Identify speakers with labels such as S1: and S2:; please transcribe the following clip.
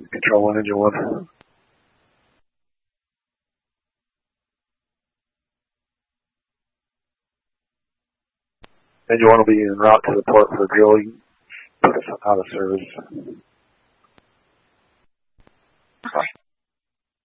S1: Control 1, Engine 1. Engine 1 will be en route to the port for drilling. Put us out of service.